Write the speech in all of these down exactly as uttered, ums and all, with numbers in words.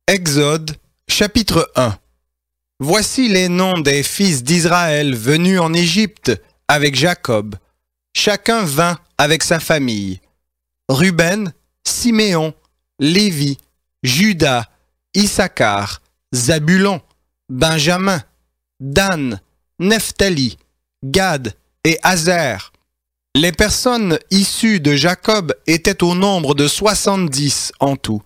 Exode, chapitre un. Voici les noms des fils d'Israël venus en Égypte avec Jacob. Chacun vint avec sa famille. Ruben, Siméon, Lévi, Juda, Issachar, Zabulon, Benjamin, Dan, Nephtali, Gad et Azer. Les personnes issues de Jacob étaient au nombre de soixante-dix en tout.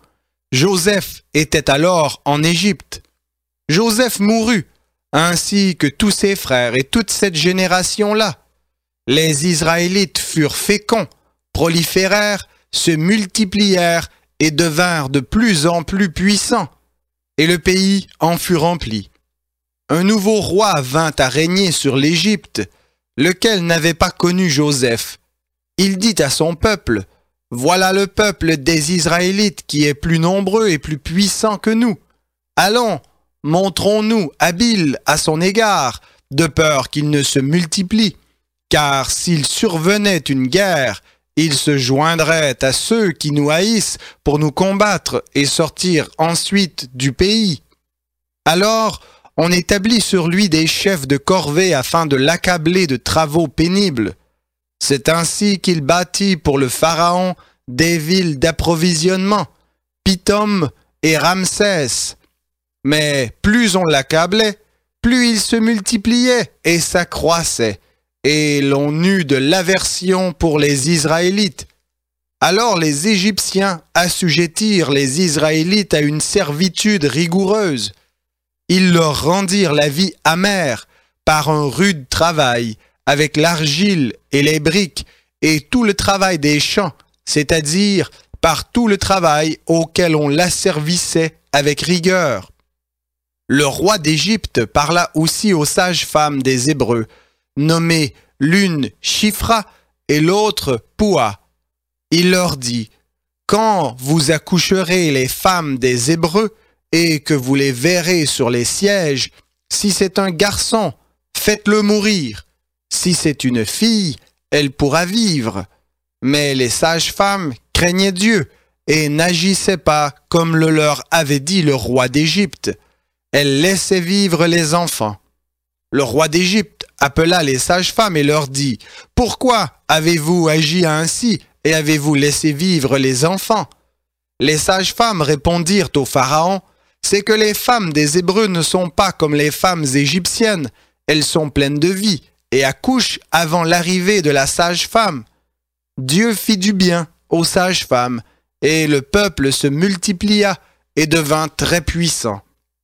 Joseph était alors en Égypte. Joseph mourut, ainsi que tous ses frères et toute cette génération-là. Les Israélites furent féconds, proliférèrent, se multiplièrent et devinrent de plus en plus puissants. Et le pays en fut rempli. Un nouveau roi vint à régner sur l'Égypte, lequel n'avait pas connu Joseph. Il dit à son peuple: « Voilà le peuple des Israélites qui est plus nombreux et plus puissant que nous. Allons, montrons-nous habiles à son égard, de peur qu'il ne se multiplie. Car s'il survenait une guerre, il se joindrait à ceux qui nous haïssent pour nous combattre et sortir ensuite du pays. Alors, on établit sur lui des chefs de corvée afin de l'accabler de travaux pénibles. C'est ainsi qu'il bâtit pour le Pharaon des villes d'approvisionnement, Pithom et Ramsès. Mais plus on l'accablait, plus il se multipliait et s'accroissait, et l'on eut de l'aversion pour les Israélites. Alors les Égyptiens assujettirent les Israélites à une servitude rigoureuse. Ils leur rendirent la vie amère par un rude travail, avec l'argile et les briques, et tout le travail des champs, c'est-à-dire par tout le travail auquel on l'asservissait avec rigueur. Le roi d'Égypte parla aussi aux sages-femmes des Hébreux, nommées l'une Shifra et l'autre Poua. Il leur dit: « Quand vous accoucherez les femmes des Hébreux et que vous les verrez sur les sièges, si c'est un garçon, faites-le mourir. Si c'est une fille, elle pourra vivre. » Mais les sages-femmes craignaient Dieu et n'agissaient pas comme le leur avait dit le roi d'Égypte. Elles laissaient vivre les enfants. Le roi d'Égypte appela les sages-femmes et leur dit: « Pourquoi avez-vous agi ainsi et avez-vous laissé vivre les enfants ?» Les sages-femmes répondirent au Pharaon: « C'est que les femmes des Hébreux ne sont pas comme les femmes égyptiennes. Elles sont pleines de vie et accouchent avant l'arrivée de la sage-femme. » Dieu fit du bien aux sages-femmes, et le peuple se multiplia et devint très puissant.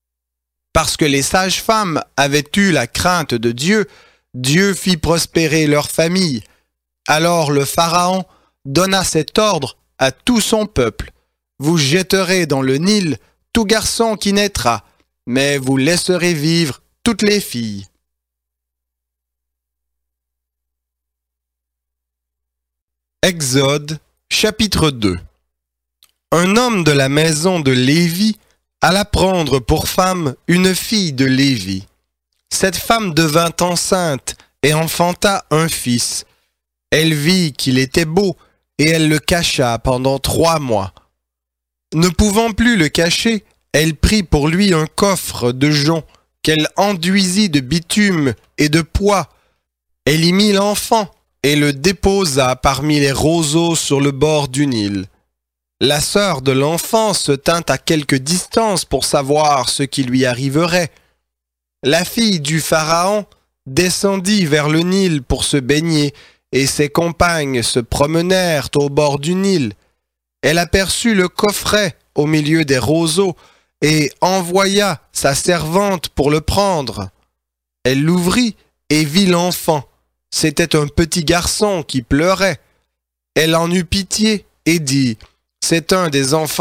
Parce que les sages-femmes avaient eu la crainte de Dieu, Dieu fit prospérer leur famille. Alors le Pharaon donna cet ordre à tout son peuple: « Vous jetterez dans le Nil tout garçon qui naîtra, mais vous laisserez vivre toutes les filles. » Exode, chapitre deux. Un homme de la maison de Lévi alla prendre pour femme une fille de Lévi. Cette femme devint enceinte et enfanta un fils. Elle vit qu'il était beau et elle le cacha pendant trois mois. Ne pouvant plus le cacher, elle prit pour lui un coffre de jonc qu'elle enduisit de bitume et de pois. Elle y mit l'enfant et le déposa parmi les roseaux sur le bord du Nil. La sœur de l'enfant se tint à quelque distance pour savoir ce qui lui arriverait. La fille du Pharaon descendit vers le Nil pour se baigner, et ses compagnes se promenèrent au bord du Nil. Elle aperçut le coffret au milieu des roseaux et envoya sa servante pour le prendre. Elle l'ouvrit et vit l'enfant. C'était un petit garçon qui pleurait. Elle en eut pitié et dit: « C'est un des enfants